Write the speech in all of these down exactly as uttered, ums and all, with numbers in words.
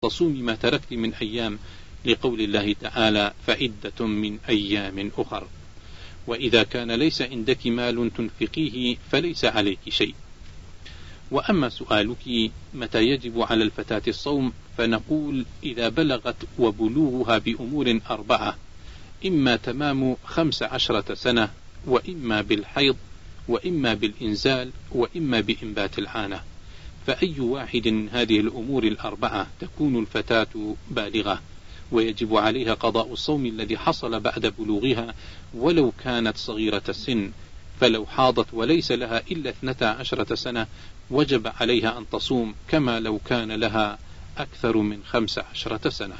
تصومي ما تركت من أيام، لقول الله تعالى فعدة من أيام أخر. وإذا كان ليس عندك مال تنفقيه فليس عليك شيء. وأما سؤالك متى يجب على الفتاة الصوم، فنقول إذا بلغت وبلوغها بأمور أربعة: إما تمام خمس عشرة سنة، وإما بالحيض، وإما بالإنزال، وإما بإنبات العانة. فأي واحد من هذه الأمور الأربعة تكون الفتاة بالغة، ويجب عليها قضاء الصوم الذي حصل بعد بلوغها ولو كانت صغيرة السن. فلو حاضت وليس لها إلا اثنتا عشرة سنة وجب عليها أن تصوم كما لو كان لها أكثر من خمس عشرة سنة.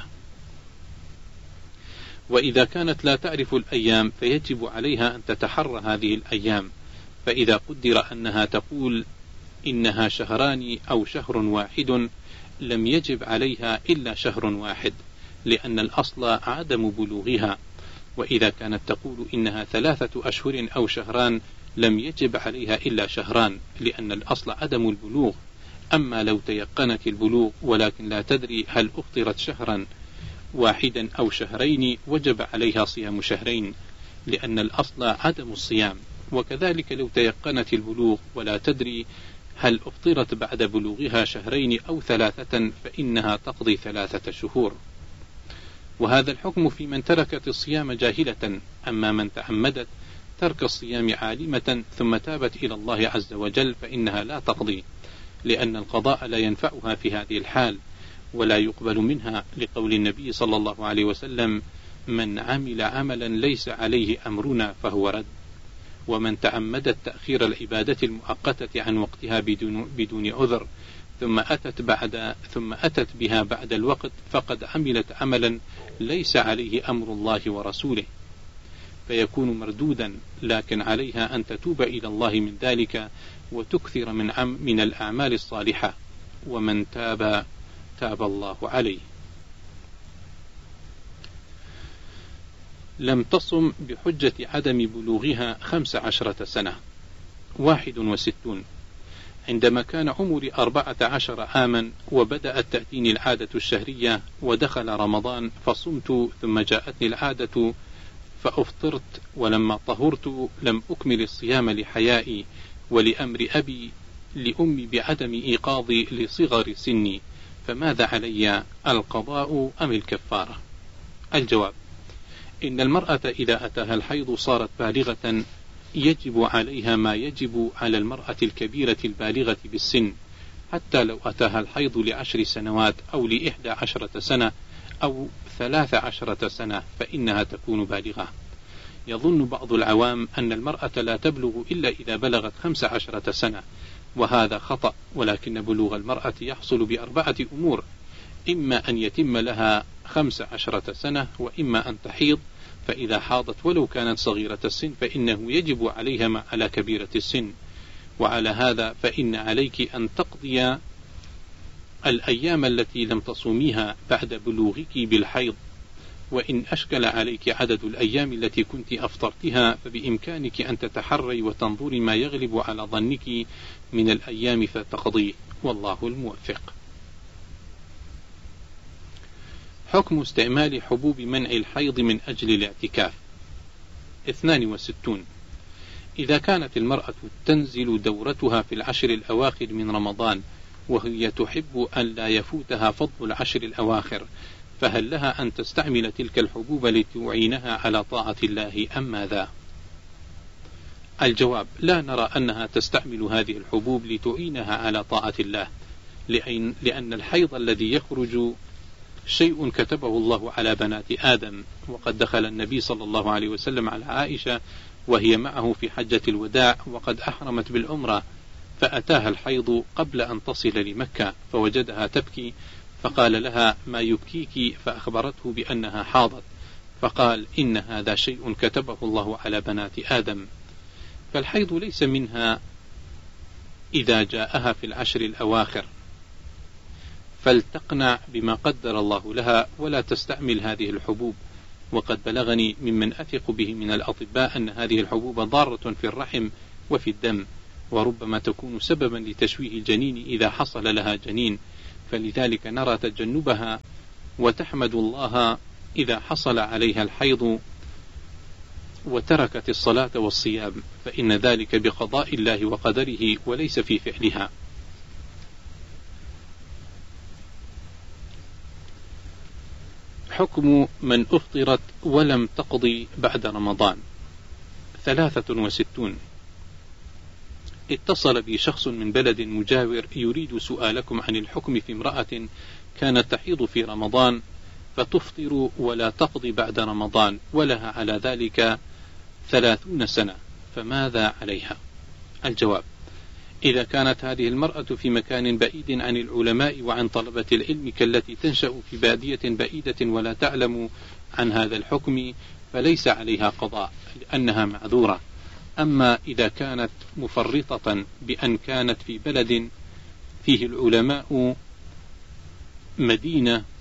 وإذا كانت لا تعرف الأيام فيجب عليها أن تتحرى هذه الأيام. فإذا قدر أنها تقول إنها شهران أو شهر واحد لم يجب عليها إلا شهر واحد، لأن الأصل عدم بلوغها. وإذا كانت تقول إنها ثلاثة أشهر أو شهران لم يجب عليها إلا شهران، لأن الأصل عدم البلوغ. أما لو تيقنت البلوغ ولكن لا تدري هل أفطرت شهرا واحدا أو شهرين وجب عليها صيام شهرين، لأن الأصل عدم الصيام. وكذلك لو تيقنت البلوغ ولا تدري هل أفطرت بعد بلوغها شهرين أو ثلاثة فإنها تقضي ثلاثة شهور. وهذا الحكم في من تركت الصيام جاهلة. أما من تعمدت ترك الصيام عالمة ثم تابت إلى الله عز وجل فإنها لا تقضي، لأن القضاء لا ينفعها في هذه الحال ولا يقبل منها، لقول النبي صلى الله عليه وسلم: من عمل عملا ليس عليه أمرنا فهو رد. ومن تعمدت تأخير العبادة المؤقتة عن وقتها بدون, بدون عذر ثم أتت, بعد ثم أتت بها بعد الوقت فقد عملت عملا ليس عليه أمر الله ورسوله، فيكون مردودا. لكن عليها أن تتوب إلى الله من ذلك وتكثر من, عم من الأعمال الصالحة، ومن تاب تاب الله عليه. لم تصم بحجة عدم بلوغها خمس عشرة سنة. واحد وستون: عندما كان عمري أربعة عشر عاما وبدأت تأتيني العادة الشهرية ودخل رمضان فصمت، ثم جاءتني العادة فأفطرت، ولما طهرت لم أكمل الصيام لحيائي ولأمر أبي لأمي بعدم إيقاظي لصغر سني، فماذا علي، القضاء أم الكفارة؟ الجواب: إن المرأة إذا أتاها الحيض صارت بالغة يجب عليها ما يجب على المرأة الكبيرة البالغة بالسن، حتى لو أتاها الحيض لعشر سنوات أو لإحدى عشرة سنة أو ثلاث عشرة سنة فإنها تكون بالغة. يظن بعض العوام أن المرأة لا تبلغ إلا إذا بلغت خمس عشرة سنة، وهذا خطأ، ولكن بلوغ المرأة يحصل بأربعة أمور: إما أن يتم لها خمس عشرة سنة، وإما أن تحيض، فإذا حاضت ولو كانت صغيرة السن فإنه يجب عليها ما على كبيرة السن. وعلى هذا فإن عليك أن تقضي الأيام التي لم تصوميها بعد بلوغك بالحيض. وإن أشكل عليك عدد الأيام التي كنت أفطرتها فبإمكانك أن تتحري وتنظري ما يغلب على ظنك من الأيام فتقضيه، والله الموفق. حكم استعمال حبوب منع الحيض من أجل الاعتكاف. اثنان وستون: إذا كانت المرأة تنزل دورتها في العشر الأواخر من رمضان وهي تحب أن لا يفوتها فضل العشر الأواخر، فهل لها أن تستعمل تلك الحبوب لتعينها على طاعة الله أم ماذا؟ الجواب: لا نرى أنها تستعمل هذه الحبوب لتعينها على طاعة الله، لأن, لأن الحيض الذي يخرج شيء كتبه الله على بنات آدم. وقد دخل النبي صلى الله عليه وسلم على عائشة وهي معه في حجة الوداع وقد أحرمت بالعمرة، فأتاها الحيض قبل أن تصل لمكة فوجدها تبكي، فقال لها: ما يبكيك؟ فأخبرته بأنها حاضت، فقال: إن هذا شيء كتبه الله على بنات آدم. فالحيض ليس منها إذا جاءها في العشر الأواخر، فلتقنع بما قدر الله لها ولا تستعمل هذه الحبوب. وقد بلغني ممن أثق به من الأطباء أن هذه الحبوب ضارة في الرحم وفي الدم، وربما تكون سببا لتشويه الجنين إذا حصل لها جنين، فلذلك نرى تجنبها، وتحمد الله إذا حصل عليها الحيض وتركت الصلاة والصيام، فإن ذلك بقضاء الله وقدره وليس في فعلها. حكم من أفطرت ولم تقضي بعد رمضان. ثلاثة وستون. اتصل بي شخص من بلد مجاور يريد سؤالكم عن الحكم في امرأة كانت تحيض في رمضان فتفطر ولا تقضي بعد رمضان ولها على ذلك ثلاثون سنة، فماذا عليها؟ الجواب: إذا كانت هذه المرأة في مكان بعيد عن العلماء وعن طلبة العلم كالتي تنشأ في بادية بعيدة ولا تعلم عن هذا الحكم فليس عليها قضاء لأنها معذورة. أما إذا كانت مفرطة بأن كانت في بلد فيه العلماء مدينة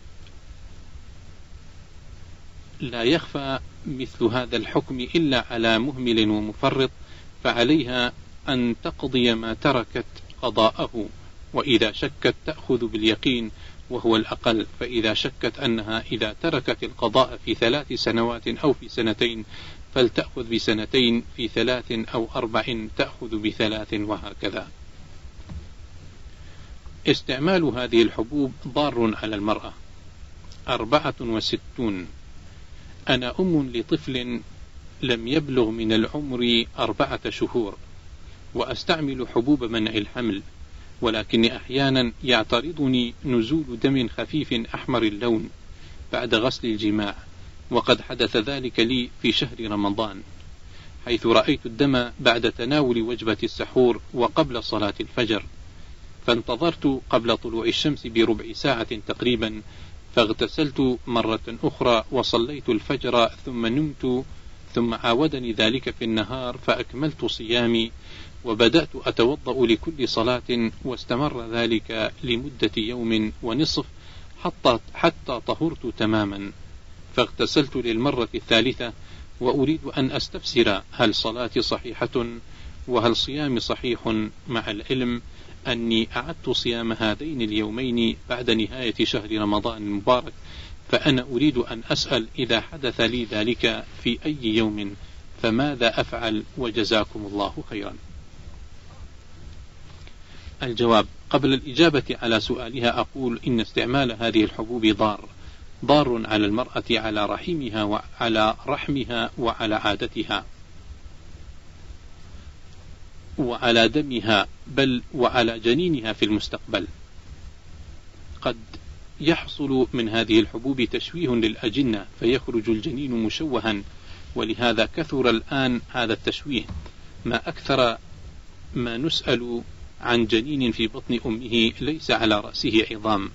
لا يخفى مثل هذا الحكم إلا على مهمل ومفرط، فعليها أن تقضي ما تركت قضاءه، وإذا شكت تأخذ باليقين وهو الأقل، فإذا شكت أنها إذا تركت القضاء في ثلاث سنوات أو في سنتين فلتأخذ بسنتين، في ثلاث أو أربع تأخذ بثلاث، وهكذا. استعمال هذه الحبوب ضار على المرأة. أربعة وستون. أنا أم لطفل لم يبلغ من العمر أربعة شهور، وأستعمل حبوب منع الحمل، ولكن أحيانا يعترضني نزول دم خفيف أحمر اللون بعد غسل الجماع، وقد حدث ذلك لي في شهر رمضان، حيث رأيت الدم بعد تناول وجبة السحور وقبل صلاة الفجر، فانتظرت قبل طلوع الشمس بربع ساعة تقريبا، فاغتسلت مرة أخرى وصليت الفجر ثم نمت، ثم عاودني ذلك في النهار فأكملت صيامي، وبدأت أتوضأ لكل صلاة، واستمر ذلك لمدة يوم ونصف حتى, حتى طهرت تماما، فاغتسلت للمرة الثالثة، وأريد أن أستفسر هل صلاتي صحيحة وهل صيامي صحيح، مع العلم أني أعدت صيام هذين اليومين بعد نهاية شهر رمضان المبارك، فأنا أريد أن أسأل إذا حدث لي ذلك في أي يوم فماذا أفعل، وجزاكم الله خيرا. الجواب: قبل الإجابة على سؤالها أقول إن استعمال هذه الحبوب ضار ضار على المرأة، على رحمها وعلى رحمها وعلى عادتها وعلى دمها، بل وعلى جنينها في المستقبل. قد يحصل من هذه الحبوب تشويه للأجنة فيخرج الجنين مشوها، ولهذا كثر الآن هذا التشويه، ما أكثر ما نسأل عن جنين في بطن أمه ليس على رأسه عظام،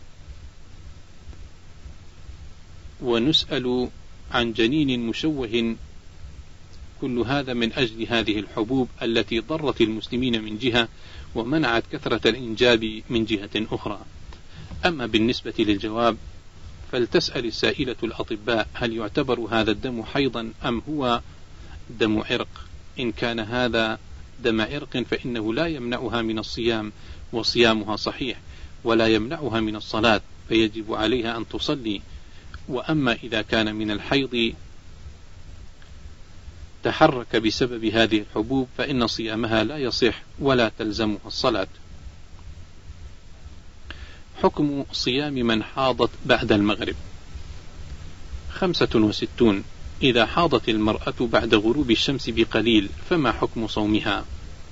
ونسأل عن جنين مشوه، كل هذا من أجل هذه الحبوب التي ضرت المسلمين من جهة ومنعت كثرة الإنجاب من جهة أخرى. أما بالنسبة للجواب فلتسأل السائلة الأطباء هل يعتبر هذا الدم حيضا أم هو دم عرق. إن كان هذا دم عرق فإنه لا يمنعها من الصيام، وصيامها صحيح، ولا يمنعها من الصلاة، فيجب عليها أن تصلي. وأما إذا كان من الحيض تحرك بسبب هذه الحبوب فإن صيامها لا يصح ولا تلزمها الصلاة. حكم صيام من حاضت بعد المغرب. خمسة وستون. إذا حاضت المرأة بعد غروب الشمس بقليل فما حكم صومها؟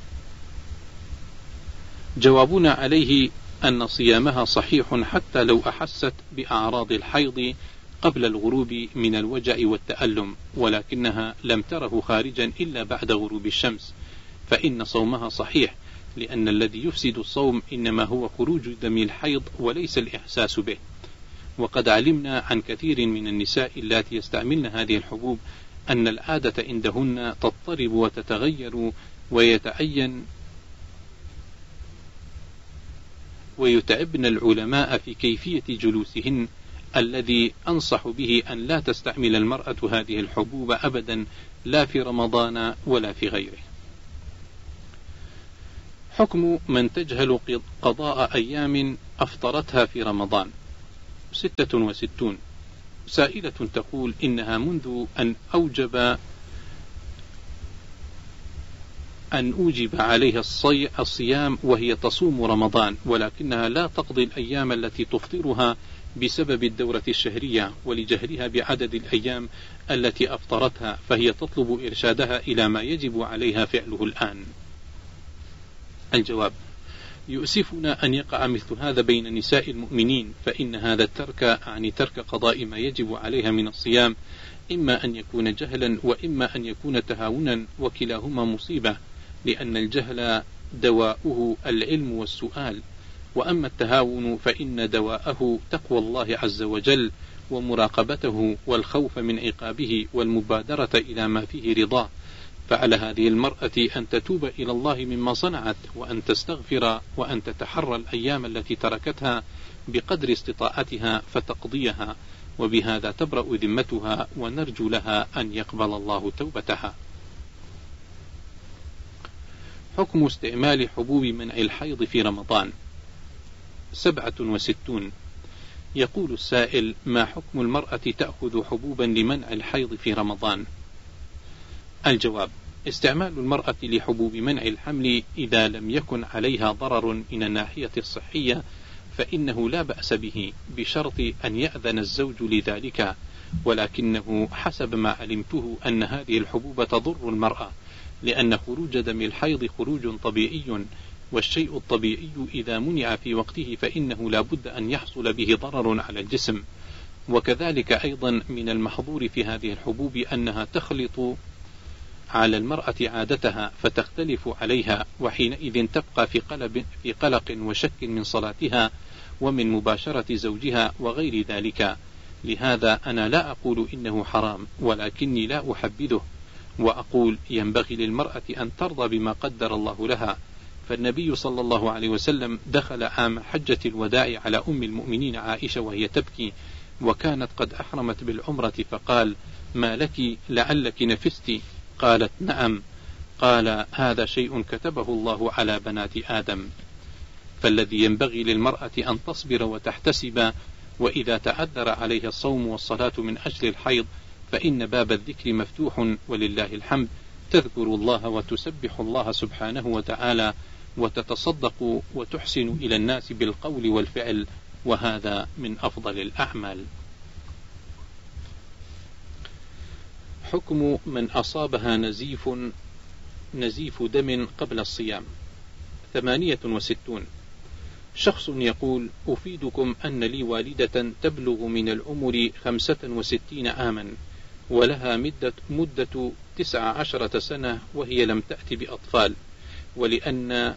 جوابنا عليه أن صيامها صحيح حتى لو أحست بأعراض الحيض قبل الغروب من الوجع والتألم، ولكنها لم تره خارجا إلا بعد غروب الشمس، فإن صومها صحيح، لأن الذي يفسد الصوم إنما هو خروج دم الحيض وليس الإحساس به. وقد علمنا عن كثير من النساء اللاتي يستعملن هذه الحبوب أن العادة عندهن تضطرب وتتغير، ويتعين ويتعبن العلماء في كيفية جلوسهن، الذي أنصح به أن لا تستعمل المرأة هذه الحبوب أبدا، لا في رمضان ولا في غيره. حكم من تجهل قضاء أيام أفطرتها في رمضان. ستة وستون. سائلة تقول إنها منذ أن أوجب أن أوجب عليها الصيام وهي تصوم رمضان، ولكنها لا تقضي الأيام التي تفطرها بسبب الدورة الشهرية ولجهلها بعدد الأيام التي أفطرتها، فهي تطلب إرشادها إلى ما يجب عليها فعله الآن. الجواب: يؤسفنا أن يقع مثل هذا بين نساء المؤمنين، فإن هذا الترك يعني ترك قضاء ما يجب عليها من الصيام، إما أن يكون جهلا وإما أن يكون تهاونا، وكلاهما مصيبة، لأن الجهل دواؤه العلم والسؤال، وأما التهاون فإن دواءه تقوى الله عز وجل ومراقبته والخوف من عقابه والمبادرة إلى ما فيه رضاه. فعلى هذه المرأة أن تتوب إلى الله مما صنعت، وأن تستغفر، وأن تتحرى الأيام التي تركتها بقدر استطاعتها فتقضيها، وبهذا تبرأ ذمتها، ونرجو لها أن يقبل الله توبتها. حكم استعمال حبوب منع الحيض في رمضان. سبعة وستون. يقول السائل: ما حكم المرأة تأخذ حبوبا لمنع الحيض في رمضان؟ الجواب: استعمال المرأة لحبوب منع الحمل إذا لم يكن عليها ضرر من الناحية الصحية فإنه لا بأس به، بشرط أن يأذن الزوج لذلك، ولكنه حسب ما علمته أن هذه الحبوب تضر المرأة، لأن خروج دم الحيض خروج طبيعي، والشيء الطبيعي إذا منع في وقته فإنه لا بد أن يحصل به ضرر على الجسم. وكذلك أيضا من المحظور في هذه الحبوب أنها تخلط على المرأة عادتها فتختلف عليها، وحينئذ تبقى في قلق, في قلق وشك من صلاتها ومن مباشرة زوجها وغير ذلك. لهذا أنا لا أقول إنه حرام، ولكني لا أحبذه، وأقول ينبغي للمرأة أن ترضى بما قدر الله لها. فالنبي صلى الله عليه وسلم دخل عام حجة الوداع على أم المؤمنين عائشة وهي تبكي، وكانت قد أحرمت بالعمرة، فقال: ما لك لعلك نفست؟ قالت: نعم. قال: هذا شيء كتبه الله على بنات آدم. فالذي ينبغي للمرأة أن تصبر وتحتسب، وإذا تعذر عليها الصوم والصلاة من أجل الحيض فإن باب الذكر مفتوح ولله الحمد، تذكر الله وتسبح الله سبحانه وتعالى، وتتصدق وتحسن إلى الناس بالقول والفعل، وهذا من أفضل الأعمال. حكم من أصابها نزيف نزيف دم قبل الصيام. ثمانية وستون. شخص يقول: أفيدكم أن لي والدة تبلغ من العمر خمسة وستين عاما، ولها مدة, مدة تسع عشرة سنة وهي لم تأتي بأطفال، ولأن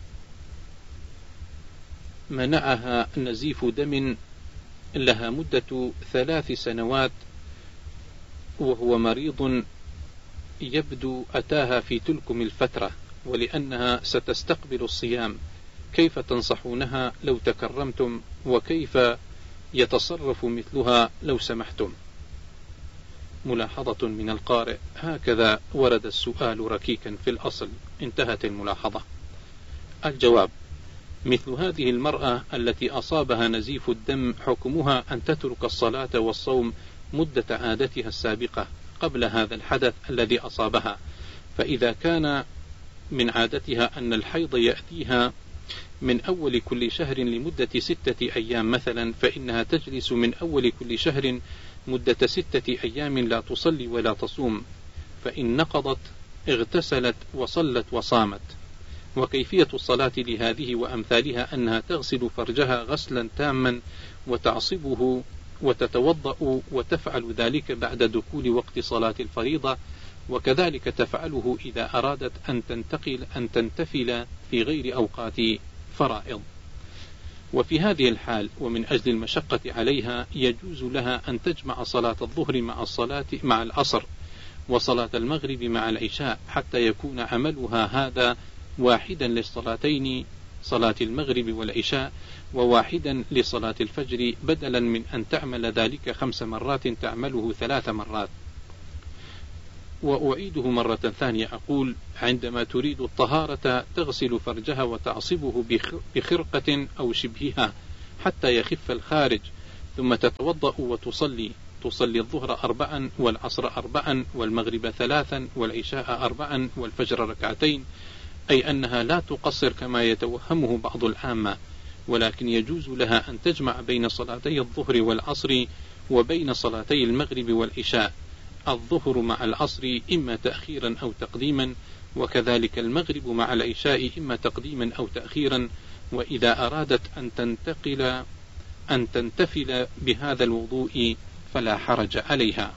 منعها نزيف دم لها مدة ثلاث سنوات وهو مريض يبدو أتاها في تلكم الفترة، ولأنها ستستقبل الصيام، كيف تنصحونها لو تكرمتم؟ وكيف يتصرف مثلها لو سمحتم؟ ملاحظة من القارئ: هكذا ورد السؤال ركيكا في الأصل. انتهت الملاحظة. الجواب: مثل هذه المرأة التي أصابها نزيف الدم حكمها أن تترك الصلاة والصوم مدة عادتها السابقة قبل هذا الحدث الذي أصابها. فإذا كان من عادتها أن الحيض يأتيها من أول كل شهر لمدة ستة أيام مثلا، فإنها تجلس من أول كل شهر مدة ستة أيام لا تصلي ولا تصوم، فإن نقضت اغتسلت وصلت وصامت. وكيفية الصلاة لهذه وأمثالها أنها تغسل فرجها غسلا تاما وتعصبه وتتوضأ، وتفعل ذلك بعد دخول وقت صلاة الفريضة، وكذلك تفعله إذا أرادت أن تنتقل أن تنتفل في غير أوقات فرائض. وفي هذه الحال ومن أجل المشقة عليها يجوز لها أن تجمع صلاة الظهر مع الصلاة مع العصر، وصلاة المغرب مع العشاء، حتى يكون عملها هذا واحدا للصلاتين، صلاة المغرب والعشاء، وواحدا لصلاة الفجر، بدلا من أن تعمل ذلك خمس مرات تعمله ثلاث مرات. وأعيده مرة ثانية أقول: عندما تريد الطهارة تغسل فرجها وتعصبه بخرقة أو شبهها، حتى يخف الخارج، ثم تتوضأ وتصلي تصلي الظهر أربعا والعصر أربعا والمغرب ثلاثا والعشاء أربعا والفجر ركعتين، أي أنها لا تقصر كما يتوهمه بعض العامة، ولكن يجوز لها أن تجمع بين صلاتي الظهر والعصر وبين صلاتي المغرب والعشاء، الظهر مع العصر إما تأخيرا أو تقديما، وكذلك المغرب مع العشاء إما تقديما أو تأخيرا. وإذا أرادت أن تنتقل أن تنتفل بهذا الوضوء فلا حرج عليها.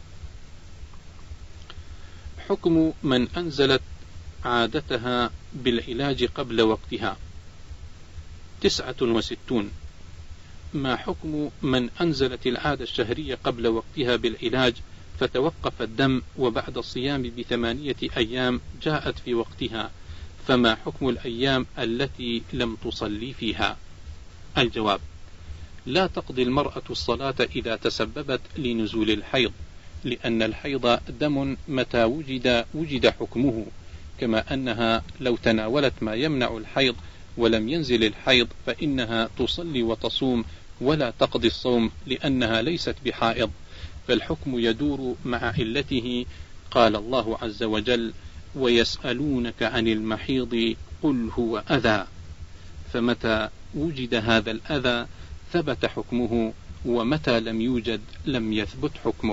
حكم من أنزلت عادتها بالعلاج قبل وقتها. تسعة وستون. ما حكم من أنزلت العادة الشهرية قبل وقتها بالعلاج فتوقف الدم وبعد الصيام بثمانية أيام جاءت في وقتها، فما حكم الأيام التي لم تصلي فيها؟ الجواب: لا تقضي المرأة الصلاة إذا تسببت لنزول الحيض، لأن الحيض دم متى وجد وجد حكمه، كما أنها لو تناولت ما يمنع الحيض ولم ينزل الحيض فإنها تصلي وتصوم ولا تقضي الصوم، لأنها ليست بحائض، فالحكم يدور مع علته. قال الله عز وجل: ويسألونك عن المحيض قل هو أذى، فمتى وجد هذا الأذى ثبت حكمه، ومتى لم يوجد لم يثبت حكمه.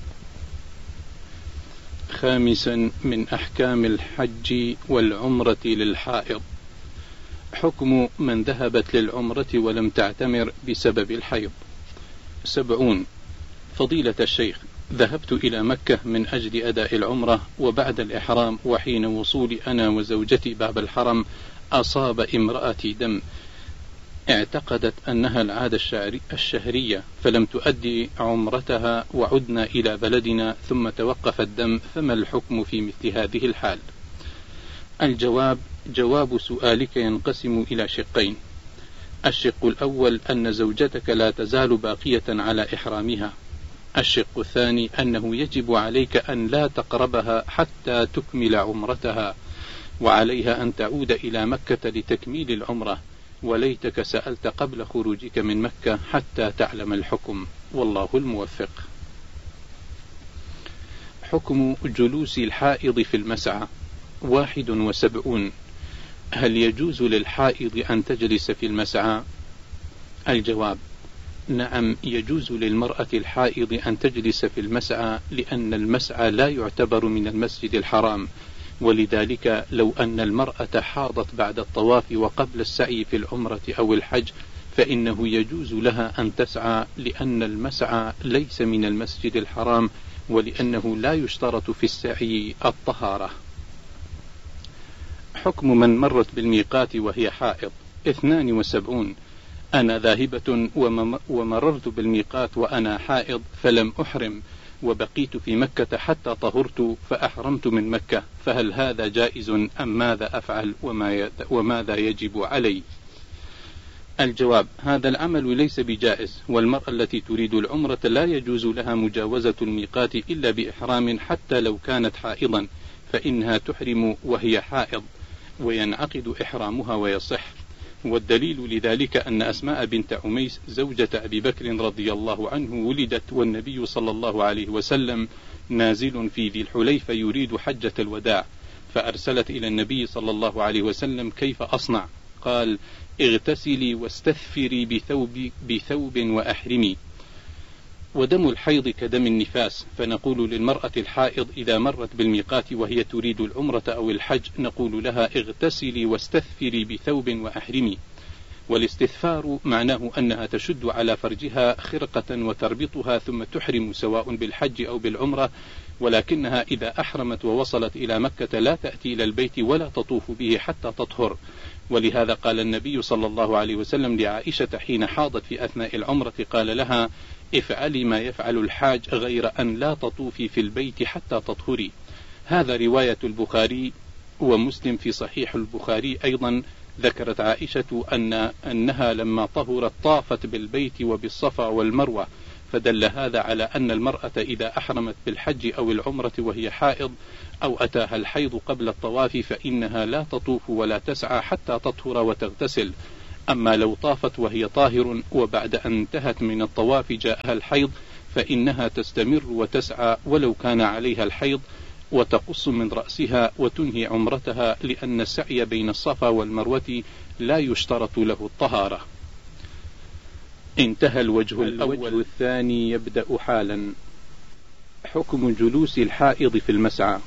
خامسا، من أحكام الحج والعمرة للحائض. حكم من ذهبت للعمرة ولم تعتمر بسبب الحيض. سبعون. فضيلة الشيخ، ذهبت إلى مكة من أجل أداء العمرة، وبعد الإحرام وحين وصولي أنا وزوجتي باب الحرم أصاب امرأتي دم، اعتقدت أنها العادة الشهرية فلم تؤدي عمرتها، وعدنا إلى بلدنا ثم توقف الدم، فما الحكم في مثل هذه الحال؟ الجواب: جواب سؤالك ينقسم إلى شقين. الشق الأول أن زوجتك لا تزال باقية على إحرامها. الشق الثاني أنه يجب عليك أن لا تقربها حتى تكمل عمرتها، وعليها أن تعود إلى مكة لتكميل العمرة، وليتك سألت قبل خروجك من مكة حتى تعلم الحكم، والله الموفق. حكم جلوس الحائض في المسعى. واحد وسبعون. هل يجوز للحائض أن تجلس في المسعى؟ الجواب: نعم، يجوز للمرأة الحائض أن تجلس في المسعى، لأن المسعى لا يعتبر من المسجد الحرام، ولذلك لو أن المرأة حاضت بعد الطواف وقبل السعي في العمرة أو الحج فإنه يجوز لها أن تسعى، لأن المسعى ليس من المسجد الحرام، ولأنه لا يشترط في السعي الطهارة. حكم من مرت بالميقات وهي حائض. اثنان وسبعون. أنا ذاهبة ومررت بالميقات وأنا حائض فلم أحرم، وبقيت في مكة حتى طهرت فأحرمت من مكة، فهل هذا جائز أم ماذا أفعل وماذا يجب علي؟ الجواب: هذا العمل ليس بجائز، والمرأة التي تريد العمرة لا يجوز لها مجاوزة الميقات إلا بإحرام، حتى لو كانت حائضا فإنها تحرم وهي حائض وينعقد إحرامها ويصح. والدليل لذلك أن أسماء بنت عميس زوجة أبي بكر رضي الله عنه ولدت والنبي صلى الله عليه وسلم نازل في ذي الحليفة يريد حجة الوداع، فأرسلت إلى النبي صلى الله عليه وسلم: كيف أصنع؟ قال: اغتسلي واستثفري بثوب, بثوب وأحرمي. ودم الحيض كدم النفاس، فنقول للمرأة الحائض إذا مرت بالميقات وهي تريد العمرة أو الحج نقول لها: اغتسلي واستثفري بثوب وأحرمي. والاستثفار معناه أنها تشد على فرجها خرقة وتربطها ثم تحرم سواء بالحج أو بالعمرة، ولكنها إذا أحرمت ووصلت إلى مكة لا تأتي إلى البيت ولا تطوف به حتى تطهر. ولهذا قال النبي صلى الله عليه وسلم لعائشة حين حاضت في أثناء العمرة، قال لها: افعلي ما يفعل الحاج غير أن لا تطوفي في البيت حتى تطهري. هذا رواية البخاري ومسلم. في صحيح البخاري أيضا ذكرت عائشة أن أنها لما طهرت طافت بالبيت وبالصفا والمروة، فدل هذا على أن المرأة إذا أحرمت بالحج أو العمرة وهي حائض أو أتاها الحيض قبل الطواف فإنها لا تطوف ولا تسعى حتى تطهر وتغتسل. أما لو طافت وهي طاهر وبعد أن انتهت من الطواف جاءها الحيض فإنها تستمر وتسعى ولو كان عليها الحيض، وتقص من رأسها وتنهي عمرتها، لأن السعي بين الصفا والمروة لا يشترط له الطهارة. انتهى الوجه الأول. الثاني يبدأ حالا. حكم جلوس الحائض في المسعى.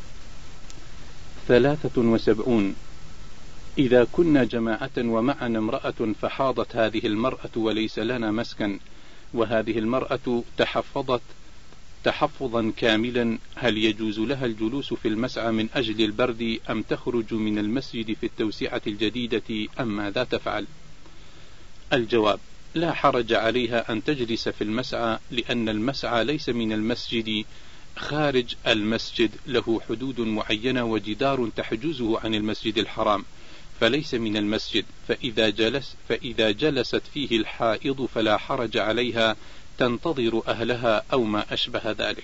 ثلاثة وسبعون. إذا كنا جماعة ومعنا امرأة فحاضت هذه المرأة وليس لنا مسكن، وهذه المرأة تحفظت تحفظا كاملا، هل يجوز لها الجلوس في المسعى من أجل البرد أم تخرج من المسجد في التوسعة الجديدة أم ماذا تفعل؟ الجواب: لا حرج عليها أن تجلس في المسعى، لأن المسعى ليس من المسجد، خارج المسجد له حدود معينة وجدار تحجزه عن المسجد الحرام، فليس من المسجد، فإذا جلس فإذا جلست فيه الحائض فلا حرج عليها، تنتظر أهلها أو ما أشبه ذلك.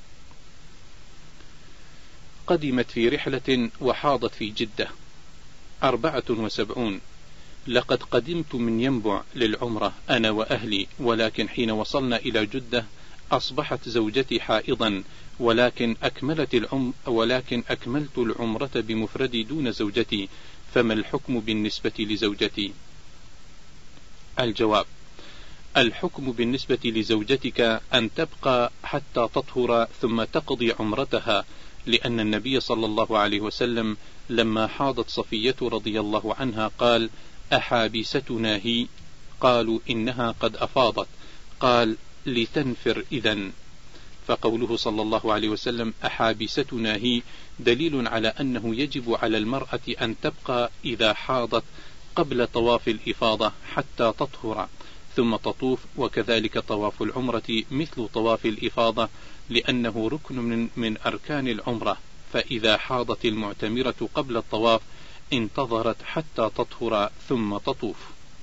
قدمت في رحلة وحاضت في جدة. أربعة وسبعون. لقد قدمت من ينبع للعمرة أنا وأهلي، ولكن حين وصلنا إلى جدة أصبحت زوجتي حائضا، ولكن أكملت العم ولكن أكملت العمرة بمفردي دون زوجتي، فما الحكم بالنسبة لزوجتي؟ الجواب: الحكم بالنسبة لزوجتك أن تبقى حتى تطهر ثم تقضي عمرتها، لأن النبي صلى الله عليه وسلم لما حاضت صفية رضي الله عنها قال: أحابستنا هي؟ قالوا: إنها قد أفاضت. قال: لتنفر إذن. فقوله صلى الله عليه وسلم أحابستنا هي دليل على أنه يجب على المرأة أن تبقى إذا حاضت قبل طواف الإفاضة حتى تطهر ثم تطوف، وكذلك طواف العمرة مثل طواف الإفاضة، لأنه ركن من, من أركان العمرة، فإذا حاضت المعتمرة قبل الطواف انتظرت حتى تطهر ثم تطوف.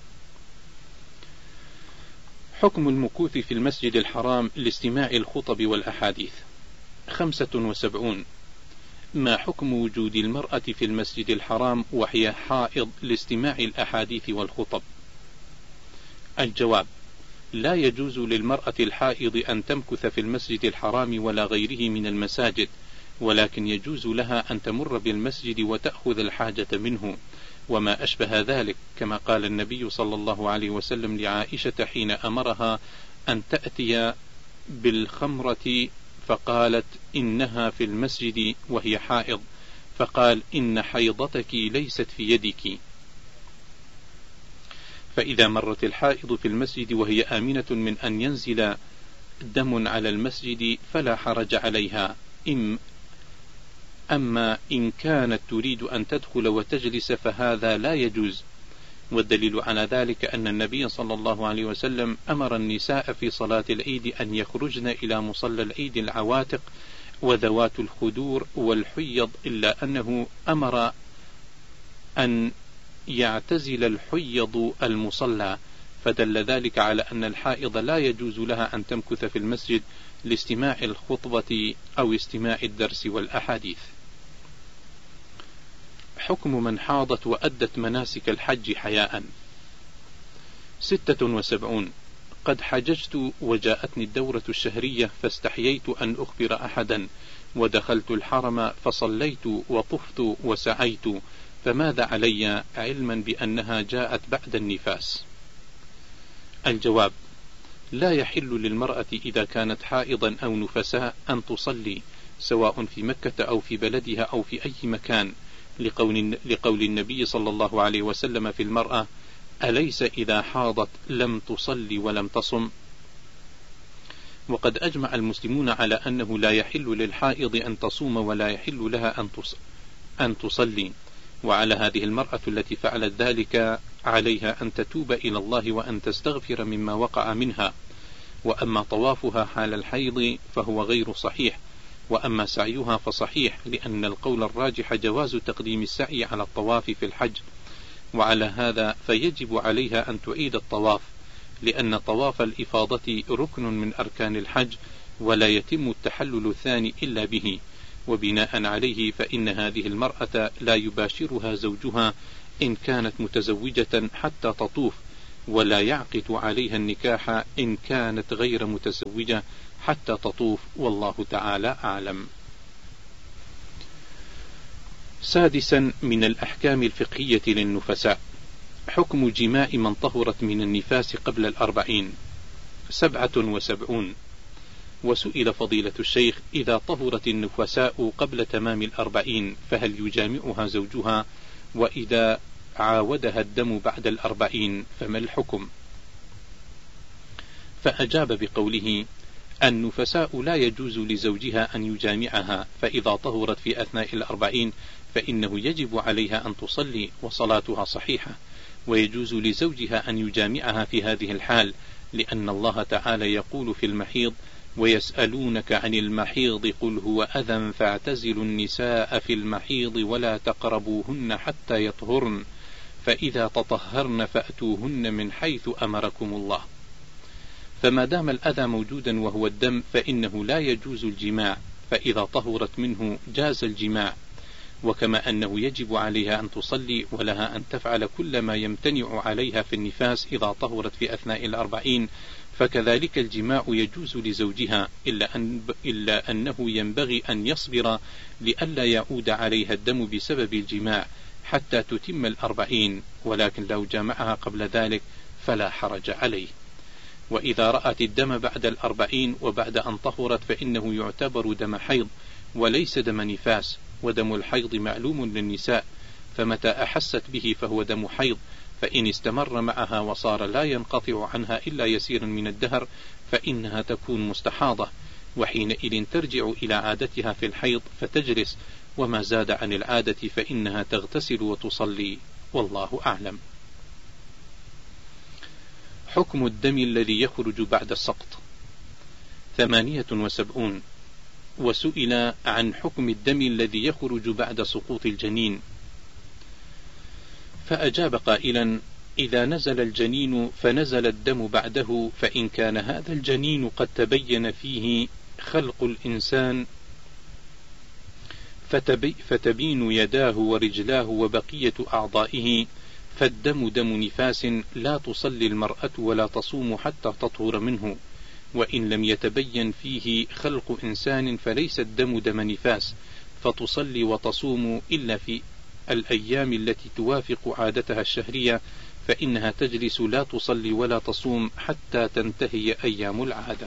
حكم المكوث في المسجد الحرام لاستماع الخطب والأحاديث. خمسة وسبعون. ما حكم وجود المرأة في المسجد الحرام وهي حائض لاستماع الأحاديث والخطب؟ الجواب: لا يجوز للمرأة الحائض أن تمكث في المسجد الحرام ولا غيره من المساجد، ولكن يجوز لها أن تمر بالمسجد وتأخذ الحاجة منه وما أشبه ذلك، كما قال النبي صلى الله عليه وسلم لعائشة حين أمرها أن تأتي بالخمرة فقالت إنها في المسجد وهي حائض، فقال: إن حيضتك ليست في يدك. فإذا مرت الحائض في المسجد وهي آمنة من أن ينزل دم على المسجد فلا حرج عليها، إم أما إن كانت تريد أن تدخل وتجلس فهذا لا يجوز، والدليل على ذلك أن النبي صلى الله عليه وسلم أمر النساء في صلاة العيد أن يخرجن إلى مصلى العيد العواتق وذوات الخدور والحيض، إلا أنه أمر أن يعتزل الحيض المصلى، فدل ذلك على أن الحائض لا يجوز لها أن تمكث في المسجد لاستماع الخطبة أو استماع الدرس والأحاديث. حكم من حاضت وأدت مناسك الحج حياء. ستة وسبعون. قد حججت وجاءتني الدورة الشهرية فاستحييت أن أخبر أحدا، ودخلت الحرم فصليت وطفت وسعيت، فماذا علي علما بأنها جاءت بعد النفاس؟ الجواب: لا يحل للمرأة إذا كانت حائضا أو نفساء أن تصلي، سواء في مكة أو في بلدها أو في أي مكان، لقول, لقول النبي صلى الله عليه وسلم في المرأة: أليس إذا حاضت لم تصلي ولم تصم؟ وقد أجمع المسلمون على أنه لا يحل للحائض أن تصوم ولا يحل لها أن تصلي، وعلى هذه المرأة التي فعلت ذلك عليها أن تتوب إلى الله وأن تستغفر مما وقع منها. وأما طوافها حال الحيض فهو غير صحيح، وأما سعيها فصحيح، لأن القول الراجح جواز تقديم السعي على الطواف في الحج، وعلى هذا فيجب عليها أن تعيد الطواف، لأن طواف الإفاضة ركن من أركان الحج، ولا يتم التحلل الثاني إلا به، وبناء عليه فإن هذه المرأة لا يباشرها زوجها إن كانت متزوجة حتى تطوف، ولا يعقد عليها النكاح إن كانت غير متزوجة حتى تطوف، والله تعالى أعلم. سادسا من الأحكام الفقهية للنفساء: حكم جماع من طهرت من النفاس قبل الأربعين. سبعة وسبعون. وسئل فضيلة الشيخ: إذا طهرت النفساء قبل تمام الأربعين فهل يجامعها زوجها؟ وإذا عاودها الدم بعد الأربعين فما الحكم؟ فأجاب بقوله: النفساء لا يجوز لزوجها أن يجامعها، فإذا طهرت في أثناء الأربعين فإنه يجب عليها أن تصلي وصلاتها صحيحة، ويجوز لزوجها أن يجامعها في هذه الحال، لأن الله تعالى يقول في المحيض: ويسألونك عن المحيض قل هو أذى فاعتزلوا النساء في المحيض ولا تقربوهن حتى يطهرن فإذا تطهرن فأتوهن من حيث أمركم الله. فما دام الأذى موجودا وهو الدم فإنه لا يجوز الجماع، فإذا طهرت منه جاز الجماع. وكما أنه يجب عليها أن تصلي ولها أن تفعل كل ما يمتنع عليها في النفاس إذا طهرت في أثناء الأربعين، فكذلك الجماع يجوز لزوجها، إلا, أن إلا أنه ينبغي أن يصبر لئلا يعود عليها الدم بسبب الجماع حتى تتم الأربعين، ولكن لو جامعها قبل ذلك فلا حرج عليه. وإذا رأت الدم بعد الأربعين وبعد أن طهرت فإنه يعتبر دم حيض وليس دم نفاس، ودم الحيض معلوم للنساء، فمتى أحست به فهو دم حيض، فإن استمر معها وصار لا ينقطع عنها إلا يسير من الدهر فإنها تكون مستحاضة، وحينئذ ترجع إلى عادتها في الحيض فتجلس، وما زاد عن العادة فإنها تغتسل وتصلي، والله أعلم. حكم الدم الذي يخرج بعد السقط. ثمانية وسبعون. وسئل عن حكم الدم الذي يخرج بعد سقوط الجنين، فأجاب قائلا: إذا نزل الجنين فنزل الدم بعده، فإن كان هذا الجنين قد تبين فيه خلق الإنسان فتبي فتبين يداه ورجلاه وبقية أعضائه، فالدم دم نفاس لا تصلي المرأة ولا تصوم حتى تطهر منه. وإن لم يتبين فيه خلق إنسان فليس الدم دم نفاس، فتصلي وتصوم إلا في الأيام التي توافق عادتها الشهرية، فإنها تجلس لا تصلي ولا تصوم حتى تنتهي أيام العادة.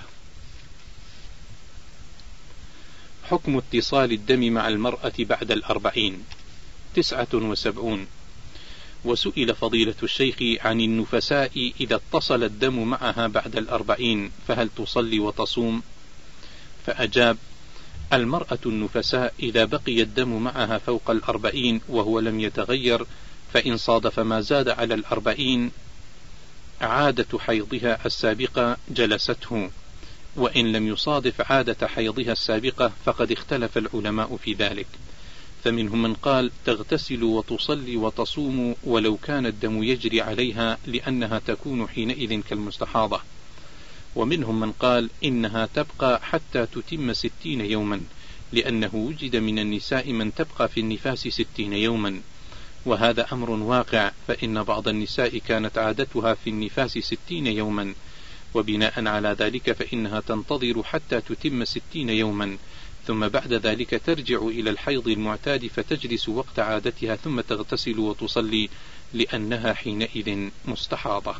حكم اتصال الدم مع المرأة بعد الأربعين. تسعة وسبعون. وسئل فضيلة الشيخ عن النفساء إذا اتصل الدم معها بعد الأربعين فهل تصلي وتصوم؟ فأجاب: المرأة النفساء إذا بقي الدم معها فوق الأربعين وهو لم يتغير، فإن صادف ما زاد على الأربعين عادة حيضها السابقة جلسته، وإن لم يصادف عادة حيضها السابقة فقد اختلف العلماء في ذلك، فمنهم من قال تغتسل وتصلي وتصوم ولو كان الدم يجري عليها لأنها تكون حينئذ كالمستحاضة، ومنهم من قال إنها تبقى حتى تتم ستين يوما، لأنه وجد من النساء من تبقى في النفاس ستين يوما، وهذا أمر واقع، فإن بعض النساء كانت عادتها في النفاس ستين يوما، وبناء على ذلك فإنها تنتظر حتى تتم ستين يوما، ثم بعد ذلك ترجع إلى الحيض المعتاد فتجلس وقت عادتها ثم تغتسل وتصلي لأنها حينئذ مستحاضة.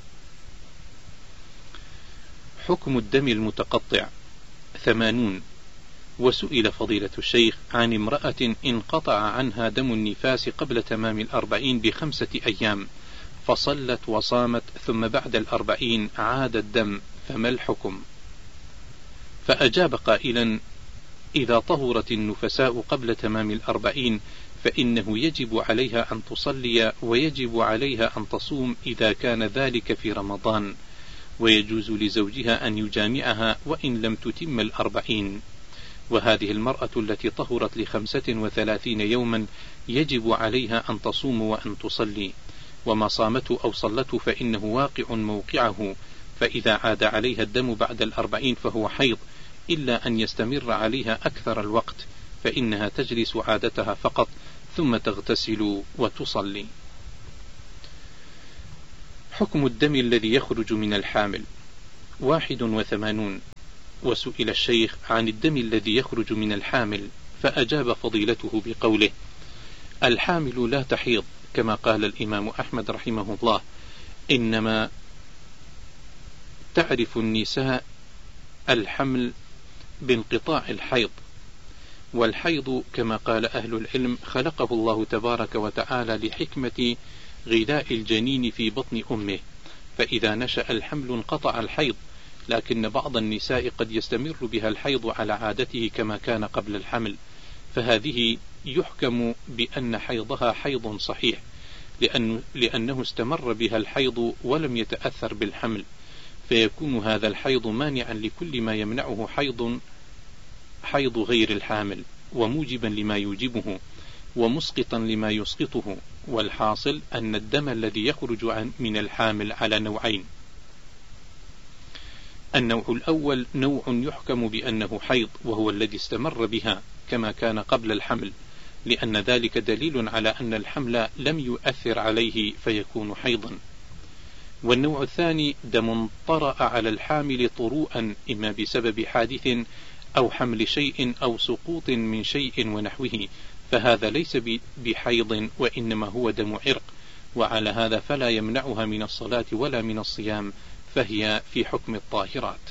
حكم الدم المتقطع. ثمانون. وسئل فضيلة الشيخ عن امرأة انقطع عنها دم النفاس قبل تمام الأربعين بخمسة أيام، فصلت وصامت ثم بعد الأربعين عاد الدم، فما الحكم؟ فأجاب قائلا: إذا طهرت النفساء قبل تمام الأربعين فإنه يجب عليها أن تصلي، ويجب عليها أن تصوم إذا كان ذلك في رمضان، ويجوز لزوجها أن يجامعها وإن لم تتم الأربعين. وهذه المرأة التي طهرت لخمسة وثلاثين يوما يجب عليها أن تصوم وأن تصلي، وما صامته أو صلته فإنه واقع موقعه، فإذا عاد عليها الدم بعد الأربعين فهو حيض، إلا أن يستمر عليها أكثر الوقت، فإنها تجلس عادتها فقط ثم تغتسل وتصلي. حكم الدم الذي يخرج من الحامل. واحد وثمانون. وسئل الشيخ عن الدم الذي يخرج من الحامل، فأجاب فضيلته بقوله: الحامل لا تحيض، كما قال الإمام أحمد رحمه الله: إنما تعرف النساء الحمل بانقطاع الحيض، والحيض كما قال أهل العلم خلقه الله تبارك وتعالى لحكمة غذاء الجنين في بطن أمه، فإذا نشأ الحمل انقطع الحيض، لكن بعض النساء قد يستمر بها الحيض على عادته كما كان قبل الحمل، فهذه يحكم بأن حيضها حيض صحيح، لأنه, لأنه استمر بها الحيض ولم يتأثر بالحمل، فيكون هذا الحيض مانعا لكل ما يمنعه حيض حيض غير الحامل، وموجبا لما يوجبه، ومسقطا لما يسقطه. والحاصل أن الدم الذي يخرج من الحامل على نوعين: النوع الأول نوع يحكم بأنه حيض، وهو الذي استمر بها كما كان قبل الحمل، لأن ذلك دليل على أن الحمل لم يؤثر عليه فيكون حيضا. والنوع الثاني دم طرأ على الحامل طروءا، إما بسبب حادث أو حمل شيء أو سقوط من شيء ونحوه، فهذا ليس بحيض وإنما هو دم عرق، وعلى هذا فلا يمنعها من الصلاة ولا من الصيام، فهي في حكم الطاهرات.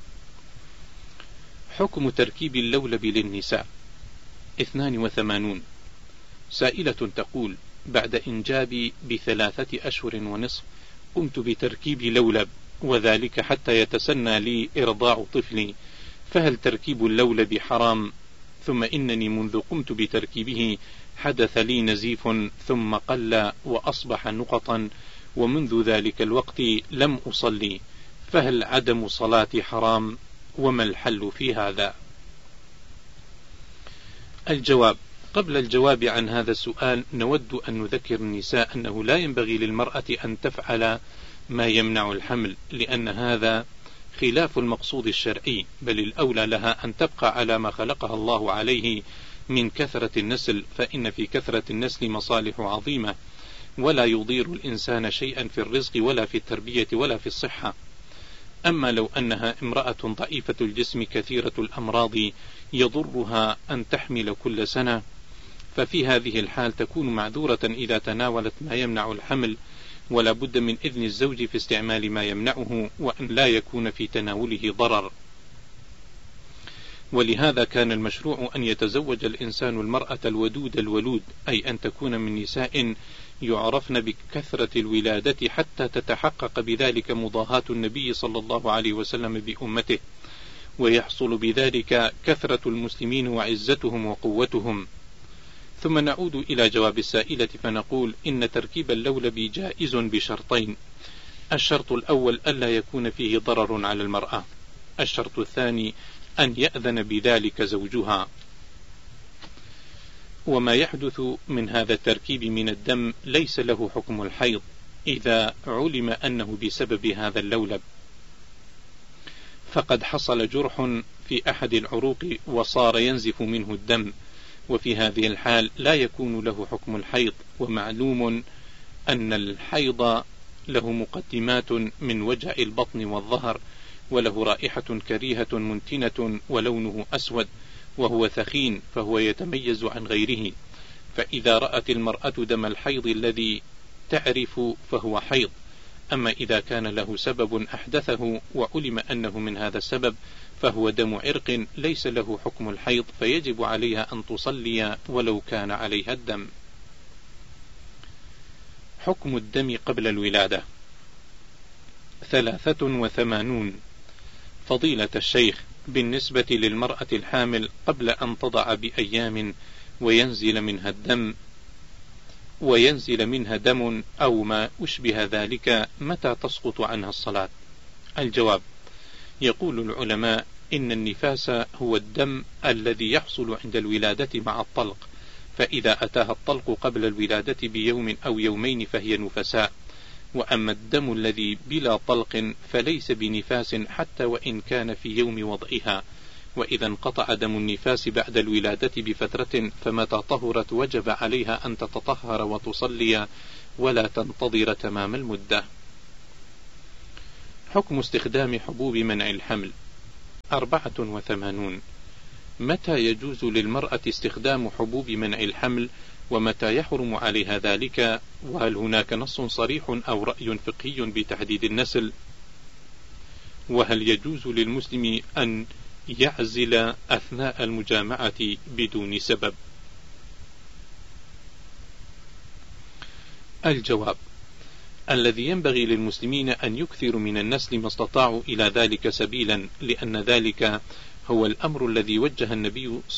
حكم تركيب اللولب للنساء. اثنان وثمانون. سائلة تقول: بعد إنجابي بثلاثة أشهر ونصف قمت بتركيب لولب، وذلك حتى يتسنى لي إرضاع طفلي، فهل تركيب اللولب حرام؟ ثم إنني منذ قمت بتركيبه حدث لي نزيف ثم قل وأصبح نقطا، ومنذ ذلك الوقت لم أصلي، فهل عدم صلاتي حرام؟ وما الحل في هذا؟ الجواب: قبل الجواب عن هذا السؤال نود أن نذكر النساء أنه لا ينبغي للمرأة أن تفعل ما يمنع الحمل، لأن هذا خلاف المقصود الشرعي، بل الأولى لها أن تبقى على ما خلقها الله عليه من كثرة النسل، فإن في كثرة النسل مصالح عظيمة، ولا يضير الإنسان شيئا في الرزق ولا في التربية ولا في الصحة. أما لو أنها امرأة ضعيفة الجسم كثيرة الأمراض يضرها أن تحمل كل سنة، ففي هذه الحال تكون معذورة إذا تناولت ما يمنع الحمل، ولا بد من إذن الزوج في استعمال ما يمنعه، وأن لا يكون في تناوله ضرر. ولهذا كان المشروع أن يتزوج الإنسان المرأة الودود الولود، أي أن تكون من نساء يعرفن بكثرة الولادة، حتى تتحقق بذلك مضاهاة النبي صلى الله عليه وسلم بأمته، ويحصل بذلك كثرة المسلمين وعزتهم وقوتهم. ثم نعود إلى جواب السائلة فنقول: إن تركيب اللولب جائز بشرطين: الشرط الأول ألا يكون فيه ضرر على المرأة، الشرط الثاني أن يأذن بذلك زوجها. وما يحدث من هذا التركيب من الدم ليس له حكم الحيض إذا علم أنه بسبب هذا اللولب، فقد حصل جرح في أحد العروق وصار ينزف منه الدم، وفي هذه الحال لا يكون له حكم الحيض. ومعلوم أن الحيض له مقدمات من وجع البطن والظهر، وله رائحة كريهة منتنة ولونه أسود وهو ثخين، فهو يتميز عن غيره، فإذا رأت المرأة دم الحيض الذي تعرف فهو حيض. أما إذا كان له سبب أحدثه وعلم أنه من هذا السبب فهو دم عرق ليس له حكم الحيض، فيجب عليها أن تصلي ولو كان عليها الدم. حكم الدم قبل الولادة. ثلاثة وثمانون. فضيلة الشيخ، بالنسبة للمرأة الحامل قبل أن تضع بأيام وينزل منها الدم وينزل منها دم أو ما أشبه ذلك، متى تسقط عنها الصلاة؟ الجواب: يقول العلماء إن النفاس هو الدم الذي يحصل عند الولادة مع الطلق، فإذا أتاها الطلق قبل الولادة بيوم أو يومين فهي نفساء، وأما الدم الذي بلا طلق فليس بنفاس حتى وإن كان في يوم وضعها. وإذا انقطع دم النفاس بعد الولادة بفترة فمتى طهرت وجب عليها أن تتطهر وتصلي ولا تنتظر تمام المدة. حكم استخدام حبوب منع الحمل. أربعة وثمانون. متى يجوز للمرأة استخدام حبوب منع الحمل، ومتى يحرم عليها ذلك، وهل هناك نص صريح أو رأي فقهي بتحديد النسل، وهل يجوز للمسلم أن يعزل أثناء المجامعة بدون سبب؟ الجواب: الذي ينبغي للمسلمين أن يكثروا من النسل ما استطاعوا إلى ذلك سبيلا، لأن ذلك هو الأمر الذي وجه النبي